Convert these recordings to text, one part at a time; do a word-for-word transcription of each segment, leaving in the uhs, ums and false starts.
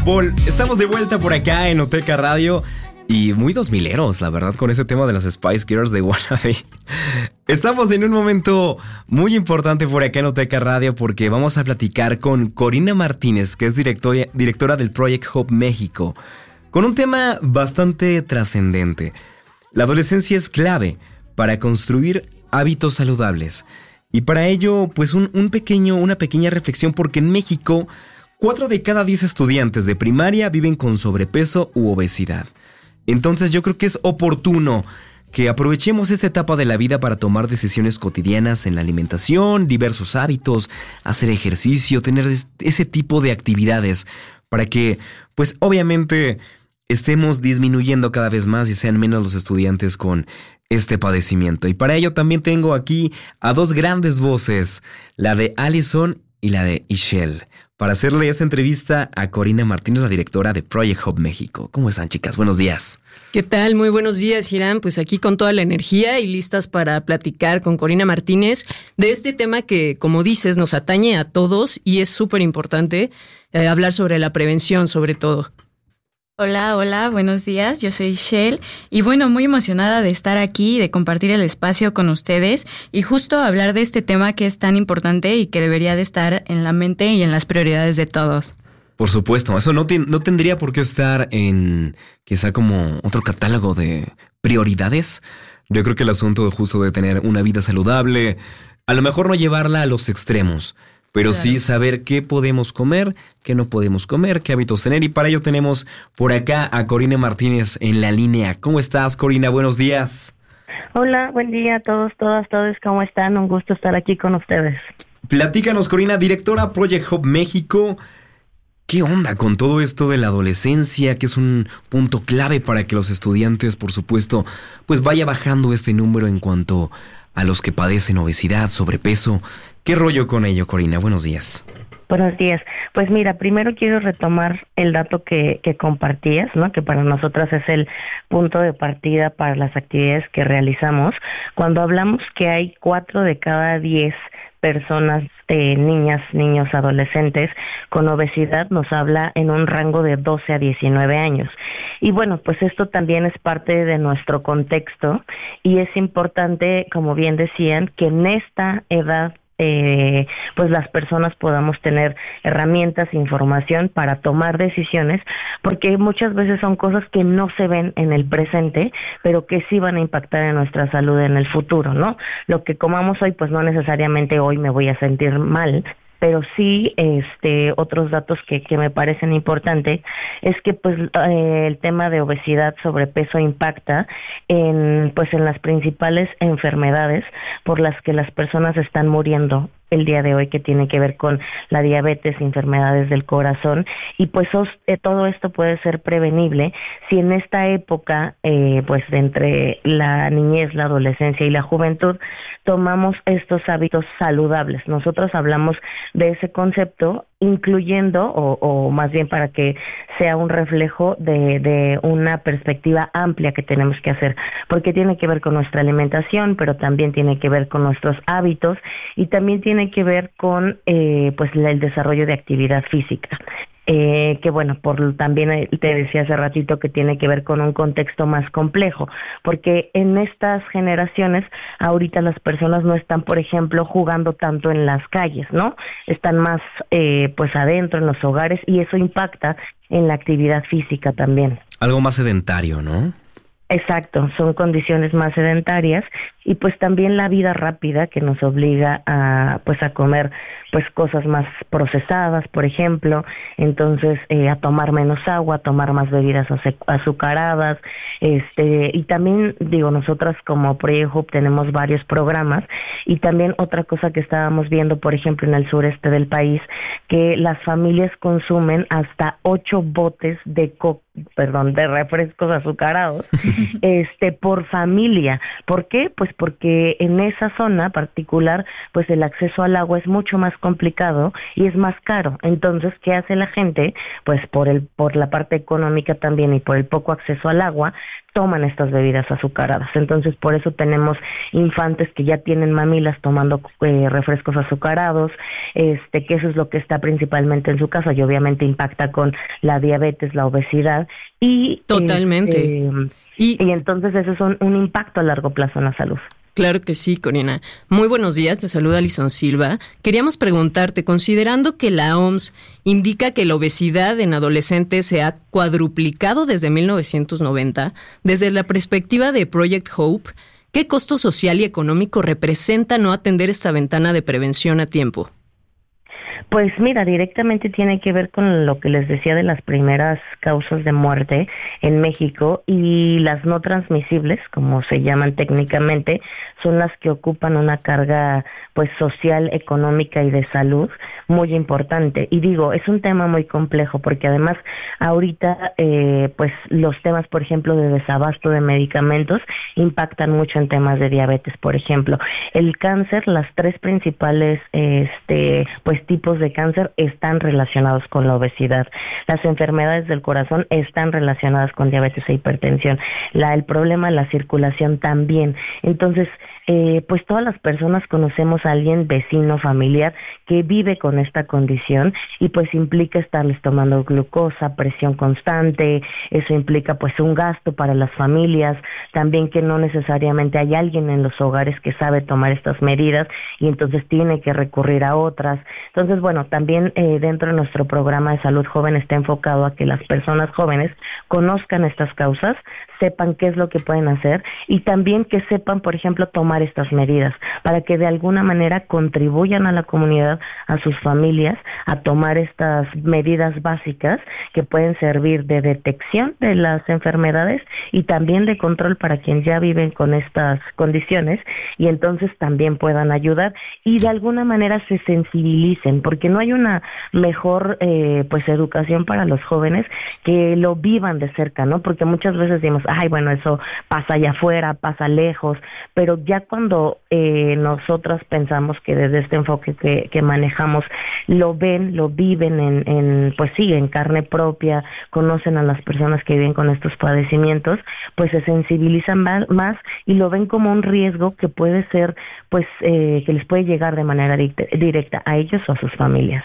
Vol- estamos de vuelta por acá en Oteca Radio y muy dos mileros, la verdad, con ese tema de las Spice Girls de Wannabe. Estamos en un momento muy importante por acá en Oteca Radio porque vamos a platicar con Corina Martínez, que es directora, directora del Project Hope México, con un tema bastante trascendente. La adolescencia es clave para construir hábitos saludables. Y para ello, pues un, un pequeño, una pequeña reflexión, porque en México, cuatro de cada diez estudiantes de primaria viven con sobrepeso u obesidad. Entonces yo creo que es oportuno que aprovechemos esta etapa de la vida para tomar decisiones cotidianas en la alimentación, diversos hábitos, hacer ejercicio, tener ese tipo de actividades para que, pues obviamente, estemos disminuyendo cada vez más y sean menos los estudiantes con este padecimiento. Y para ello también tengo aquí a dos grandes voces, la de Alison y la de Ishel, para hacerle esa entrevista a Corina Martínez, la directora de Project Hope México. ¿Cómo están, chicas? Buenos días. ¿Qué tal? Muy buenos días, Hiram. Pues aquí con toda la energía y listas para platicar con Corina Martínez de este tema que, como dices, nos atañe a todos y es súper importante eh, hablar sobre la prevención, sobre todo. Hola, hola, buenos días, yo soy Shell y bueno, muy emocionada de estar aquí, de compartir el espacio con ustedes y justo hablar de este tema que es tan importante y que debería de estar en la mente y en las prioridades de todos. Por supuesto, eso no, te, no tendría por qué estar en quizá como otro catálogo de prioridades. Yo creo que el asunto justo de tener una vida saludable, a lo mejor no llevarla a los extremos, pero claro, sí saber qué podemos comer, qué no podemos comer, qué hábitos tener. Y para ello tenemos por acá a Corina Martínez en la línea. ¿Cómo estás, Corina? Buenos días. Hola, buen día a todos, todas, todos. ¿Cómo están? Un gusto estar aquí con ustedes. Platícanos, Corina, directora Project Hope México. ¿Qué onda con todo esto de la adolescencia, que es un punto clave para que los estudiantes, por supuesto, pues vaya bajando este número en cuanto a los que padecen obesidad, sobrepeso? ¿Qué rollo con ello, Corina? Buenos días. Buenos días. Pues mira, primero quiero retomar el dato que, que compartías, ¿no? Que para nosotras es el punto de partida para las actividades que realizamos. Cuando hablamos que hay cuatro de cada diez personas, eh, niñas, niños, adolescentes con obesidad, nos habla en un rango de doce a diecinueve años. Y bueno, pues esto también es parte de nuestro contexto y es importante, como bien decían, que en esta edad Eh, pues las personas podamos tener herramientas, información para tomar decisiones, porque muchas veces son cosas que no se ven en el presente, pero que sí van a impactar en nuestra salud en el futuro, ¿no? Lo que comamos hoy, pues no necesariamente hoy me voy a sentir mal, pero sí este otros datos que, que me parecen importantes es que pues eh, el tema de obesidad, sobrepeso impacta en pues en las principales enfermedades por las que las personas están muriendo el día de hoy, que tiene que ver con la diabetes, enfermedades del corazón, y pues os, eh, todo esto puede ser prevenible si en esta época, eh, pues de entre la niñez, la adolescencia y la juventud, tomamos estos hábitos saludables. Nosotros hablamos de ese concepto incluyendo, o, o más bien para que sea un reflejo de, de una perspectiva amplia que tenemos que hacer, porque tiene que ver con nuestra alimentación, pero también tiene que ver con nuestros hábitos y también tiene que ver con eh, pues el desarrollo de actividad física. Eh, que bueno, por también te decía hace ratito que tiene que ver con un contexto más complejo, porque en estas generaciones ahorita las personas no están, por ejemplo, jugando tanto en las calles, ¿no? Están más eh, pues adentro en los hogares y eso impacta en la actividad física también. Algo más sedentario, ¿no? Exacto, son condiciones más sedentarias y pues también la vida rápida que nos obliga a pues a comer pues cosas más procesadas, por ejemplo, entonces eh, a tomar menos agua, a tomar más bebidas azucaradas, este y también digo, nosotras como Project Hope tenemos varios programas y también otra cosa que estábamos viendo, por ejemplo, en el sureste del país, que las familias consumen hasta ocho botes de co perdón, de refrescos azucarados, este, por familia. ¿Por qué? Pues porque en esa zona particular, pues el acceso al agua es mucho más complicado y es más caro. Entonces, ¿qué hace la gente? Pues por el por la parte económica también y por el poco acceso al agua, toman estas bebidas azucaradas. Entonces, por eso tenemos infantes que ya tienen mamilas tomando eh, refrescos azucarados, este que eso es lo que está principalmente en su casa y obviamente impacta con la diabetes, la obesidad y totalmente. Este, y, y entonces eso es un, un impacto a largo plazo en la salud. Claro que sí, Corina. Muy buenos días, te saluda Alison Silva. Queríamos preguntarte, considerando que la O M S indica que la obesidad en adolescentes se ha cuadruplicado desde mil novecientos noventa, desde la perspectiva de Project Hope, ¿qué costo social y económico representa no atender esta ventana de prevención a tiempo? Pues mira, directamente tiene que ver con lo que les decía de las primeras causas de muerte en México, y las no transmisibles, como se llaman técnicamente, son las que ocupan una carga pues social, económica y de salud muy importante. Y digo, es un tema muy complejo porque además ahorita eh, pues los temas, por ejemplo, de desabasto de medicamentos impactan mucho en temas de diabetes, por ejemplo. El cáncer, las tres principales este pues tipos de cáncer están relacionados con la obesidad. Las enfermedades del corazón están relacionadas con diabetes e hipertensión. La, el problema de la circulación también. Entonces, eh, pues todas las personas conocemos a alguien, vecino, familiar, que vive con esta condición y pues implica estarles tomando glucosa, presión constante, eso implica pues un gasto para las familias, también que no necesariamente hay alguien en los hogares que sabe tomar estas medidas y entonces tiene que recurrir a otras. Entonces, bueno, también eh, dentro de nuestro programa de salud joven está enfocado a que las personas jóvenes conozcan estas causas, sepan qué es lo que pueden hacer y también que sepan, por ejemplo, tomar estas medidas para que de alguna manera contribuyan a la comunidad, a sus familias, a tomar estas medidas básicas que pueden servir de detección de las enfermedades y también de control para quienes ya viven con estas condiciones y entonces también puedan ayudar y de alguna manera se sensibilicen, porque no hay una mejor eh, pues educación para los jóvenes que lo vivan de cerca, ¿no? Porque muchas veces decimos, ay, bueno, eso pasa allá afuera, pasa lejos, pero ya cuando eh, nosotras pensamos que desde este enfoque que, que manejamos lo ven, lo viven en, en, pues sí, en carne propia, conocen a las personas que viven con estos padecimientos, pues se sensibilizan más, más y lo ven como un riesgo que puede ser, pues, eh, que les puede llegar de manera directa a ellos o a sus familias.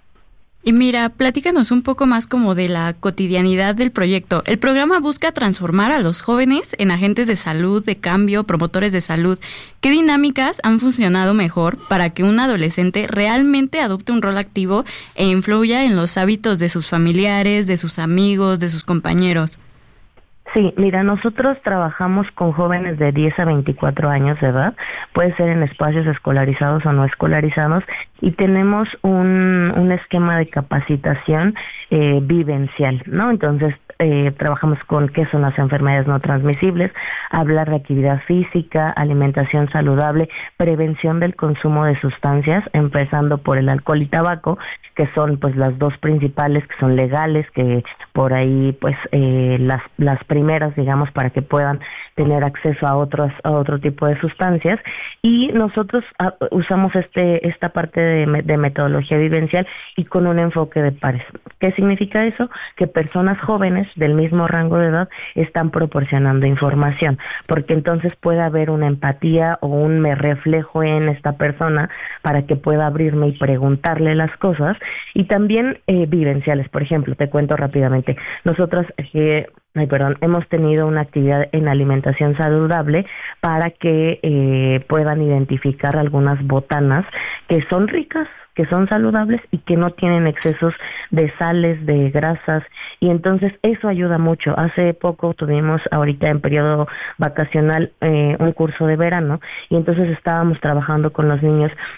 Y mira, platícanos un poco más como de la cotidianidad del proyecto. El programa busca transformar a los jóvenes en agentes de salud, de cambio, promotores de salud. ¿Qué dinámicas han funcionado mejor para que un adolescente realmente adopte un rol activo e influya en los hábitos de sus familiares, de sus amigos, de sus compañeros? Sí, mira, nosotros trabajamos con jóvenes de diez a veinticuatro años de edad, puede ser en espacios escolarizados o no escolarizados, y tenemos un, un esquema de capacitación eh, vivencial, ¿no? Entonces, eh, trabajamos con qué son las enfermedades no transmisibles, hablar de actividad física, alimentación saludable, prevención del consumo de sustancias, empezando por el alcohol y tabaco, que son pues las dos principales, que son legales, que por ahí pues eh, las, las primeras, digamos, para que puedan tener acceso a otros a otro tipo de sustancias, y nosotros uh, usamos este esta parte de, de metodología vivencial y con un enfoque de pares. ¿Qué significa eso? Que personas jóvenes del mismo rango de edad están proporcionando información, porque entonces puede haber una empatía o un me reflejo en esta persona para que pueda abrirme y preguntarle las cosas, y también eh, vivenciales. Por ejemplo, te cuento rápidamente, nosotros eh, Ay, perdón, hemos tenido una actividad en alimentación saludable para que eh, puedan identificar algunas botanas que son ricas, que son saludables y que no tienen excesos de sales, de grasas, y entonces eso ayuda mucho. Hace poco tuvimos ahorita en periodo vacacional eh, un curso de verano, y entonces estábamos trabajando con los niños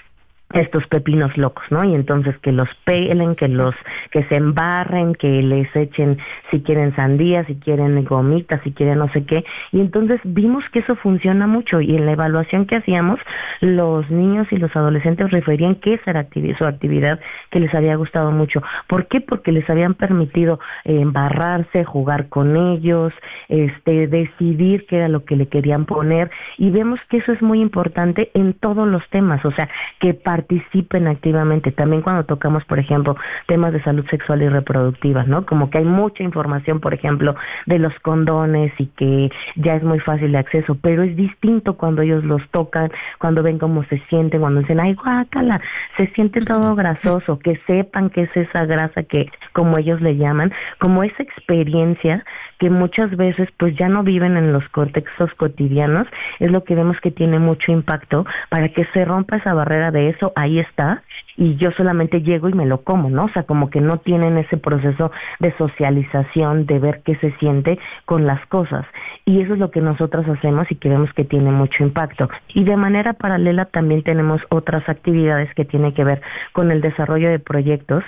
estos pepinos locos, ¿no? Y entonces que los pelen, que los, que se embarren, que les echen si quieren sandía, si quieren gomitas, si quieren no sé qué. Y entonces vimos que eso funciona mucho y en la evaluación que hacíamos, los niños y los adolescentes referían que esa era activi- su actividad que les había gustado mucho. ¿Por qué? Porque les habían permitido eh, embarrarse, jugar con ellos, este, decidir qué era lo que le querían poner, y vemos que eso es muy importante en todos los temas, o sea, que participen activamente. También cuando tocamos, por ejemplo, temas de salud sexual y reproductiva, ¿no? Como que hay mucha información, por ejemplo, de los condones y que ya es muy fácil de acceso, pero es distinto cuando ellos los tocan, cuando ven cómo se sienten, cuando dicen, ay, guácala, se siente todo grasoso, que sepan que es esa grasa que, como ellos le llaman, como esa experiencia que muchas veces pues ya no viven en los contextos cotidianos, es lo que vemos que tiene mucho impacto para que se rompa esa barrera de eso, ahí está, y yo solamente llego y me lo como, ¿no? O sea, como que no tienen ese proceso de socialización, de ver qué se siente con las cosas, y eso es lo que nosotros hacemos y que vemos que tiene mucho impacto. Y de manera paralela también tenemos otras actividades que tienen que ver con el desarrollo de proyectos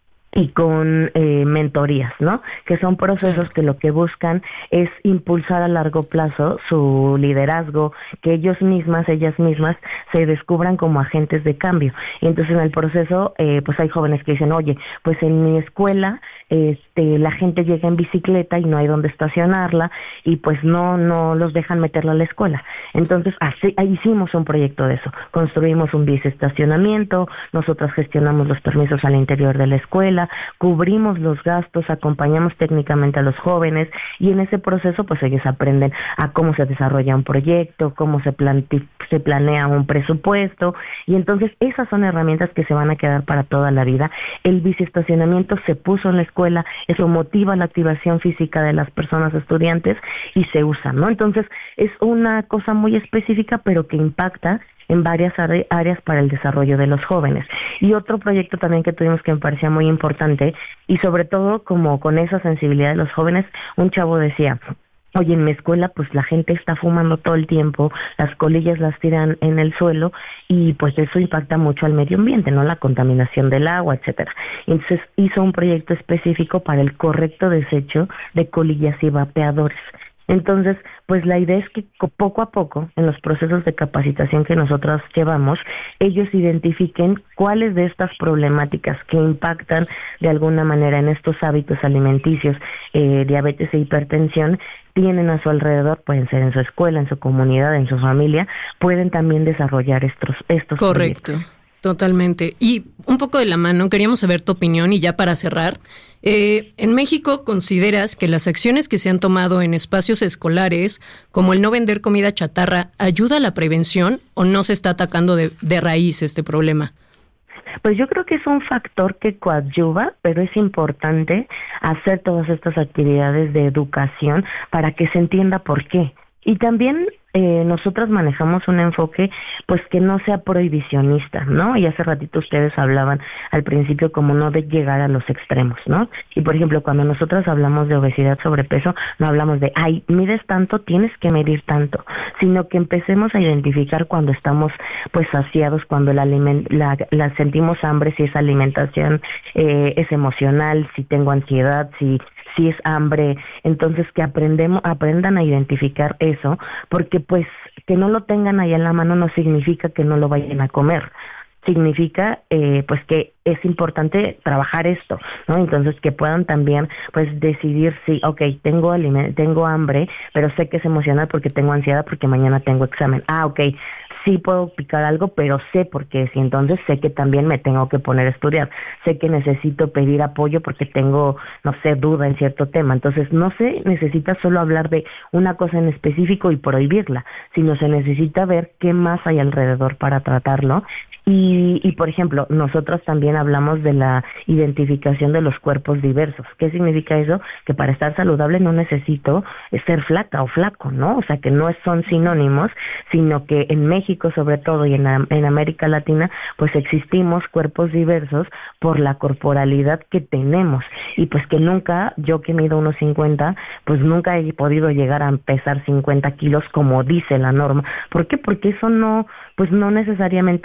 y con eh, mentorías, ¿no? Que son procesos que lo que buscan es impulsar a largo plazo su liderazgo, que ellos mismas, ellas mismas se descubran como agentes de cambio. Y entonces en el proceso, eh, pues hay jóvenes que dicen, oye, pues en mi escuela este, la gente llega en bicicleta y no hay dónde estacionarla y pues no, no los dejan meterla a la escuela. Entonces así, hicimos un proyecto de eso, construimos un biciestacionamiento, nosotras gestionamos los permisos al interior de la escuela, cubrimos los gastos, acompañamos técnicamente a los jóvenes y en ese proceso pues ellos aprenden a cómo se desarrolla un proyecto, cómo se, planti- se planea un presupuesto, y entonces esas son herramientas que se van a quedar para toda la vida. El biciestacionamiento se puso en la escuela, eso motiva la activación física de las personas estudiantes y se usa, ¿no? Entonces es una cosa muy específica pero que impacta en varias áreas para el desarrollo de los jóvenes. Y otro proyecto también que tuvimos que me parecía muy importante, y sobre todo como con esa sensibilidad de los jóvenes, un chavo decía, oye, en mi escuela pues la gente está fumando todo el tiempo, las colillas las tiran en el suelo y pues eso impacta mucho al medio ambiente, ¿no? La contaminación del agua, etcétera. Entonces hizo un proyecto específico para el correcto desecho de colillas y vapeadores. Entonces, pues la idea es que poco a poco, en los procesos de capacitación que nosotros llevamos, ellos identifiquen cuáles de estas problemáticas que impactan de alguna manera en estos hábitos alimenticios, eh, diabetes e hipertensión, tienen a su alrededor, pueden ser en su escuela, en su comunidad, en su familia, pueden también desarrollar estos, estos Correcto. proyectos. Totalmente. Y un poco de la mano, queríamos saber tu opinión y ya para cerrar, eh, en México, ¿consideras que las acciones que se han tomado en espacios escolares, como el no vender comida chatarra, ayuda a la prevención o no se está atacando de, de raíz este problema? Pues yo creo que es un factor que coadyuva, pero es importante hacer todas estas actividades de educación para que se entienda por qué. Y también eh, nosotros manejamos un enfoque pues que no sea prohibicionista, ¿no? Y hace ratito ustedes hablaban al principio como no de llegar a los extremos, ¿no? Y por ejemplo, cuando nosotros hablamos de obesidad, sobrepeso, no hablamos de, ay, mides tanto, tienes que medir tanto, sino que empecemos a identificar cuando estamos pues saciados, cuando el aliment- la, la sentimos hambre, si esa alimentación eh, es emocional, si tengo ansiedad, si si es hambre, entonces que aprendemos, aprendan a identificar eso, porque pues que no lo tengan ahí en la mano no significa que no lo vayan a comer, significa eh, pues que es importante trabajar esto, ¿no? Entonces que puedan también pues decidir si, okay, tengo aliment- tengo hambre, pero sé que es emocional porque tengo ansiedad porque mañana tengo examen. Ah, okay, sí puedo picar algo, pero sé por qué, y entonces sé que también me tengo que poner a estudiar, sé que necesito pedir apoyo porque tengo, no sé, duda en cierto tema. Entonces no se necesita solo hablar de una cosa en específico y prohibirla, sino se necesita ver qué más hay alrededor para tratarlo. Y, y por ejemplo, nosotros también hablamos de la identificación de los cuerpos diversos. ¿Qué significa eso? Que para estar saludable no necesito ser flaca o flaco, ¿no? O sea, que no son sinónimos, sino que en México sobre todo y en, en América Latina, pues existimos cuerpos diversos por la corporalidad que tenemos. Y pues que nunca, yo que mido uno cincuenta, pues nunca he podido llegar a pesar cincuenta kilos como dice la norma. ¿Por qué? Porque eso no, pues no necesariamente es real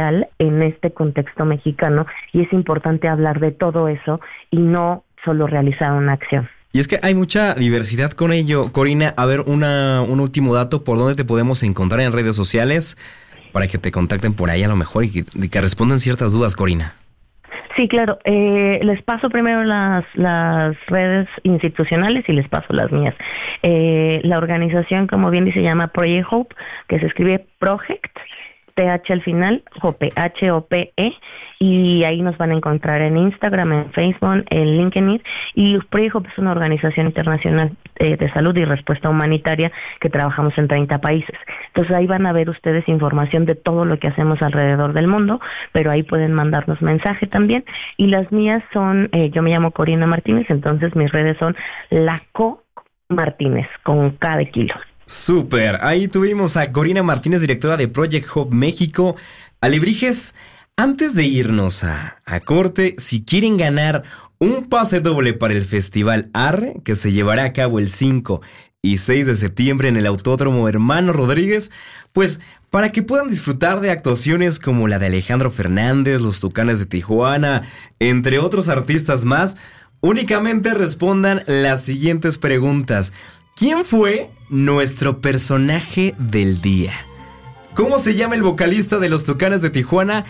real en este contexto mexicano y es importante hablar de todo eso y no solo realizar una acción. Y es que hay mucha diversidad con ello. Corina, a ver, una, un último dato, ¿por dónde te podemos encontrar en redes sociales? Para que te contacten por ahí a lo mejor y que, y que respondan ciertas dudas, Corina. Sí, claro. Eh, les paso primero las, las redes institucionales y les paso las mías. Eh, la organización, como bien dice, se llama Project Hope, que se escribe Project, T H al final, Hope, H O P E, y ahí nos van a encontrar en Instagram, en Facebook, en LinkedIn, y Project Hope es una organización internacional eh, de salud y respuesta humanitaria que trabajamos en treinta países. Entonces ahí van a ver ustedes información de todo lo que hacemos alrededor del mundo, pero ahí pueden mandarnos mensaje también, y las mías son, eh, yo me llamo Corina Martínez, entonces mis redes son Laco Martínez, con K de kilo. Súper, ahí tuvimos a Corina Martínez, directora de Project Hope México. Alebrijes, antes de irnos a, a corte, si quieren ganar un pase doble para el Festival Arre, que se llevará a cabo el cinco y seis de septiembre en el Autódromo Hermano Rodríguez, pues para que puedan disfrutar de actuaciones como la de Alejandro Fernández, Los Tucanes de Tijuana, entre otros artistas más, únicamente respondan las siguientes preguntas. ¿Quién fue nuestro personaje del día? ¿Cómo se llama el vocalista de Los Tucanes de Tijuana?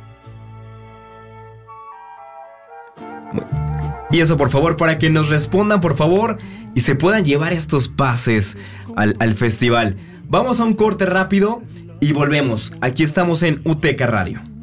Y eso, por favor, para que nos respondan, por favor, y se puedan llevar estos pases al, al festival. Vamos a un corte rápido y volvemos. Aquí estamos en U T E C A Radio.